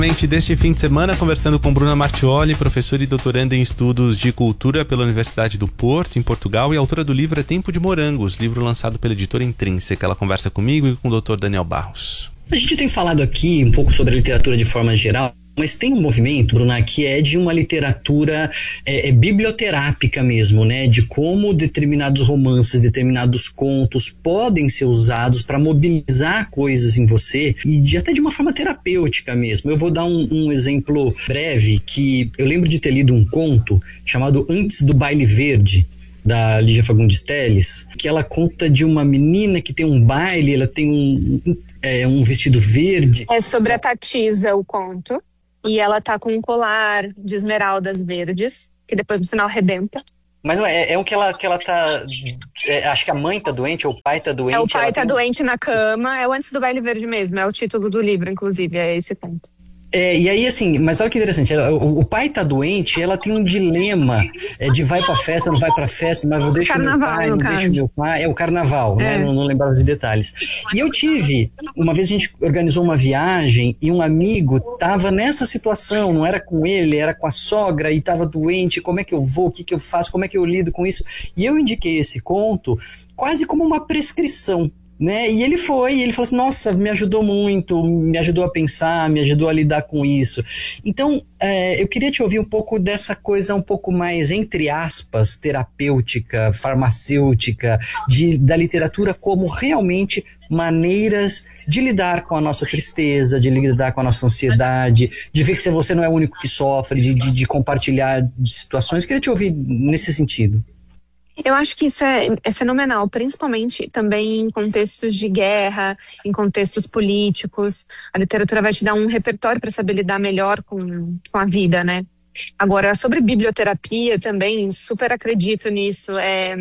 Deste fim de semana, conversando com Bruna Martioli, professora e doutoranda em estudos de cultura pela Universidade do Porto, em Portugal, e autora do livro É Tempo de Morangos, livro lançado pela editora Intrínseca. Ela conversa comigo e com o Dr. Daniel Barros. A gente tem falado aqui um pouco sobre a literatura de forma geral, mas tem um movimento, Bruna, que é de uma literatura biblioterápica mesmo, né? De como determinados romances, determinados contos podem ser usados para mobilizar coisas em você e até de uma forma terapêutica mesmo. Eu vou dar um exemplo breve, que eu lembro de ter lido um conto chamado Antes do Baile Verde, da Lígia Fagundes Telles, que ela conta de uma menina que tem um baile, ela tem um vestido verde. É sobre a Tatisa o conto. E ela tá com um colar de esmeraldas verdes, que depois no final arrebenta. Mas não é o que ela tá... acho que a mãe tá doente, ou o pai tá doente. É, o pai tá doente na cama, é o Antes do Baile Verde mesmo, é o título do livro, inclusive, é esse ponto. E aí, assim, mas olha que interessante, o pai tá doente e ela tem um dilema de vai pra festa, não vai pra festa, mas eu deixo meu pai, não deixo meu pai. É o carnaval, né? Não lembrava os detalhes. E eu uma vez a gente organizou uma viagem e um amigo tava nessa situação, não era com ele, era com a sogra e tava doente, como é que eu vou, o que que eu faço, como é que eu lido com isso? E eu indiquei esse conto quase como uma prescrição, né? E ele falou assim, nossa, me ajudou muito, me ajudou a pensar, me ajudou a lidar com isso. Então, eu queria te ouvir um pouco dessa coisa um pouco mais, entre aspas, terapêutica, farmacêutica, da literatura como realmente maneiras de lidar com a nossa tristeza, de lidar com a nossa ansiedade, de ver que você não é o único que sofre, de compartilhar de situações. Queria te ouvir nesse sentido. Eu acho que isso é fenomenal, principalmente também em contextos de guerra, em contextos políticos. A literatura vai te dar um repertório para saber lidar melhor com a vida, né? Agora, sobre biblioterapia também, super acredito nisso.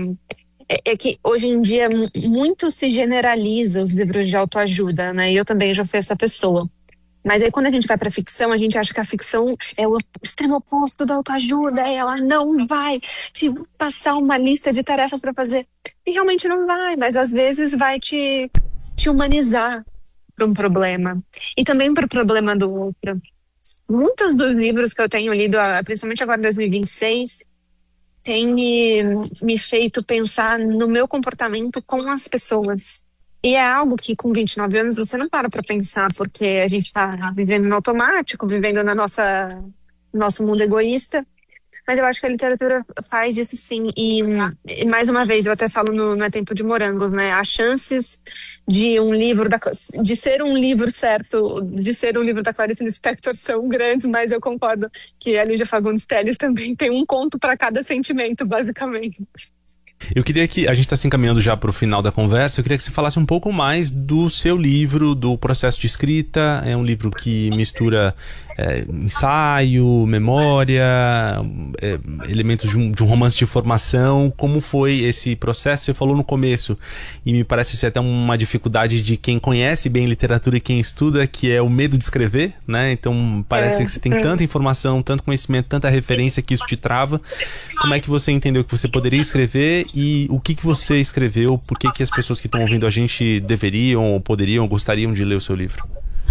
É que hoje em dia muito se generaliza os livros de autoajuda, né? E eu também já fui essa pessoa. Mas aí quando a gente vai pra ficção, a gente acha que a ficção é o extremo oposto da autoajuda, e ela não vai te passar uma lista de tarefas para fazer. E realmente não vai, mas às vezes vai te humanizar para um problema. E também para o problema do outro. Muitos dos livros que eu tenho lido, principalmente agora em 2026, têm me feito pensar no meu comportamento com as pessoas. E é algo que com 29 anos você não para pensar, porque a gente está vivendo no automático, vivendo nosso mundo egoísta. Mas eu acho que a literatura faz isso sim. E mais uma vez, eu até falo no É Tempo de Morangos, né? As chances de um livro de ser um livro certo, de ser um livro da Clarice Lispector são grandes, mas eu concordo que a Lígia Fagundes Telles também tem um conto para cada sentimento, basicamente. Eu queria que, a gente está se encaminhando já para o final da conversa, eu queria que você falasse um pouco mais do seu livro, do processo de escrita. É um livro que mistura ensaio, memória, elementos de um romance de formação. Como foi esse processo? Você falou no começo, e me parece ser até uma dificuldade de quem conhece bem literatura e quem estuda, que é o medo de escrever, né? Então parece que você tem tanta informação, tanto conhecimento, tanta referência que isso te trava. Como é que você entendeu que você poderia escrever e o que você escreveu? Por que as pessoas que estão ouvindo a gente deveriam, ou poderiam, ou gostariam de ler o seu livro?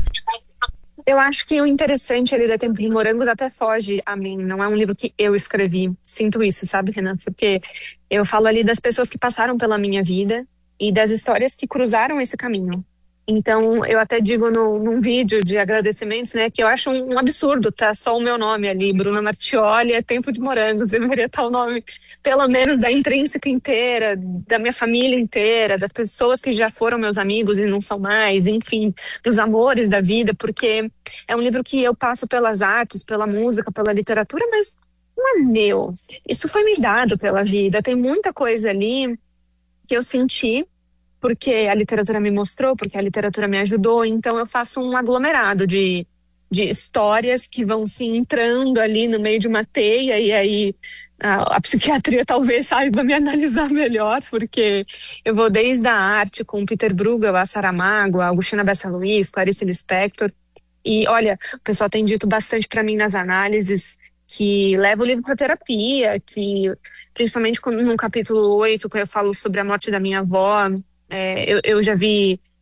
Eu acho que o interessante ali da Tempo de Morangos até foge a mim. Não é um livro que eu escrevi. Sinto isso, sabe, Renan? Porque eu falo ali das pessoas que passaram pela minha vida e das histórias que cruzaram esse caminho. Então, eu até digo num vídeo de agradecimentos, né, que eu acho um absurdo tá só o meu nome ali, Bruna Martioli, É Tempo de Morangos, deveria estar o nome, pelo menos, da Intrínseca inteira, da minha família inteira, das pessoas que já foram meus amigos e não são mais, enfim, dos amores da vida, porque é um livro que eu passo pelas artes, pela música, pela literatura, mas não é meu. Isso foi me dado pela vida, tem muita coisa ali que eu senti, porque a literatura me mostrou, porque a literatura me ajudou, então eu faço um aglomerado de histórias que vão se entrando ali no meio de uma teia, e aí a psiquiatria talvez saiba me analisar melhor, porque eu vou desde a arte com Peter Bruegel, a Saramago, a Augustina Bessa Luiz, Clarice Lispector, e olha, o pessoal tem dito bastante para mim nas análises que leva o livro para terapia, que principalmente no capítulo 8, que eu falo sobre a morte da minha avó, eu já vi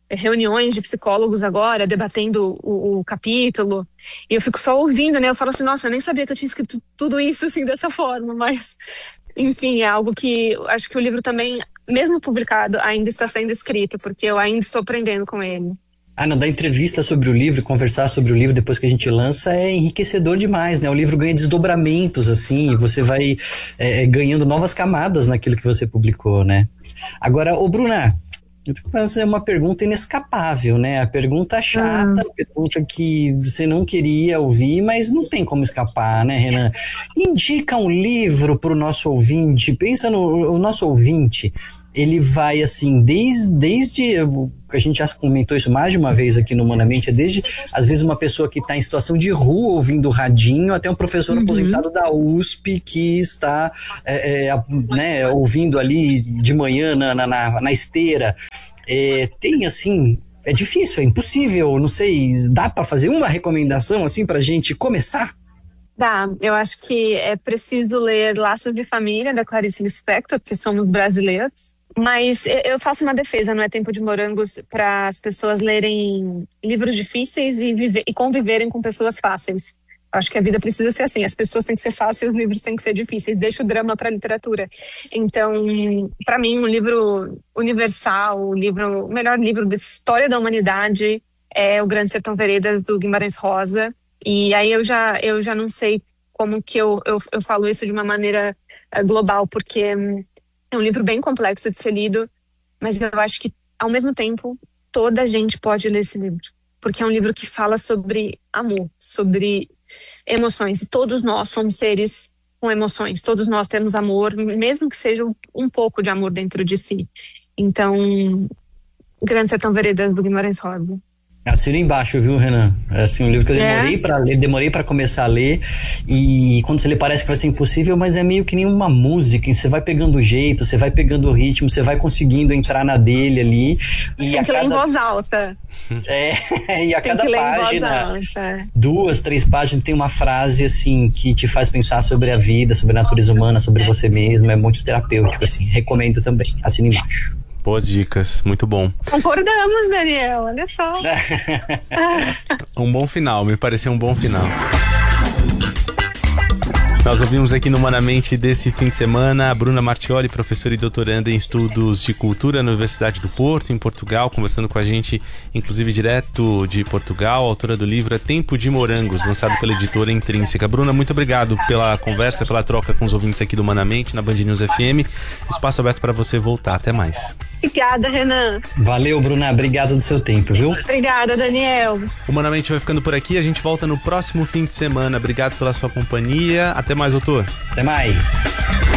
reuniões de psicólogos agora, debatendo o capítulo, e eu fico só ouvindo, né? Eu falo assim, nossa, eu nem sabia que eu tinha escrito tudo isso, assim, dessa forma, mas, enfim, é algo que acho que o livro também, mesmo publicado, ainda está sendo escrito, porque eu ainda estou aprendendo com ele. Não, dar entrevista sobre o livro, conversar sobre o livro depois que a gente lança é enriquecedor demais, né? O livro ganha desdobramentos, assim, e você vai ganhando novas camadas naquilo que você publicou, né? Agora, Bruna, eu vou fazer uma pergunta inescapável, né? A pergunta chata, a pergunta que você não queria ouvir, mas não tem como escapar, né, Renan? Indica um livro para o nosso ouvinte. Pensa no nosso ouvinte. Ele vai, assim, desde a gente já comentou isso mais de uma vez aqui no Humanamente, desde, às vezes, uma pessoa que está em situação de rua ouvindo o radinho, até um professor aposentado da USP que está né, ouvindo ali de manhã na esteira. Tem, assim, é difícil, é impossível, não sei, dá para fazer uma recomendação, assim, para a gente começar? Dá, eu acho que é preciso ler Laços de Família, da Clarice Lispector, porque somos brasileiros. Mas eu faço uma defesa, não é Tempo de Morangos, para as pessoas lerem livros difíceis e conviverem com pessoas fáceis. Eu acho que a vida precisa ser assim, as pessoas têm que ser fáceis, os livros têm que ser difíceis, deixa o drama para a literatura. Então, para mim, um livro universal, o melhor livro da história da humanidade é O Grande Sertão Veredas, do Guimarães Rosa. E aí eu já não sei como que eu falo isso de uma maneira global, porque é um livro bem complexo de ser lido, mas eu acho que, ao mesmo tempo, toda a gente pode ler esse livro. Porque é um livro que fala sobre amor, sobre emoções. E todos nós somos seres com emoções. Todos nós temos amor, mesmo que seja um pouco de amor dentro de si. Então, Grande Sertão Veredas, do Guimarães Rosa. Assina embaixo, viu, Renan? É assim, um livro que eu demorei para ler, demorei para começar a ler, e quando você lê parece que vai ser impossível, mas é meio que nem uma música, você vai pegando o jeito, você vai pegando o ritmo, você vai conseguindo entrar na dele ali. E tem que ler em voz alta. E a cada página, 2, 3 páginas, tem uma frase, assim, que te faz pensar sobre a vida, sobre a natureza humana, sobre você mesmo, é muito terapêutico, assim, recomendo também. Assina embaixo. Boas dicas, muito bom. Concordamos, Daniel, olha só. Um bom final, me pareceu um bom final. Nós ouvimos aqui no Humanamente desse fim de semana a Bruna Martioli, professora e doutoranda em estudos de cultura na Universidade do Porto, em Portugal, conversando com a gente, inclusive direto de Portugal, autora do livro É Tempo de Morangos, lançado pela editora Intrínseca. Bruna, muito obrigado pela conversa, pela troca com os ouvintes aqui do Humanamente, na Band News FM. Espaço aberto para você voltar. Até mais. Obrigada, Renan. Valeu, Bruna. Obrigado do seu tempo, viu? Obrigada, Daniel. O Humanamente vai ficando por aqui. A gente volta no próximo fim de semana. Obrigado pela sua companhia. Até mais, doutor. Até mais.